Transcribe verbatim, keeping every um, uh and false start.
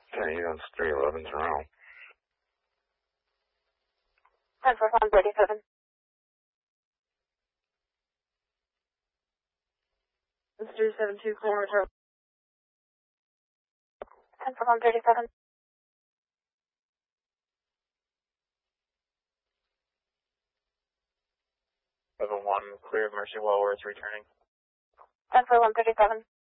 Yeah, you got three elevens in a row. ten for one thirty-seven. It's three seven two, call return. ten for one thirty-seven. seven one, clear of Mercy Wellworth, returning. ten for one thirty-seven.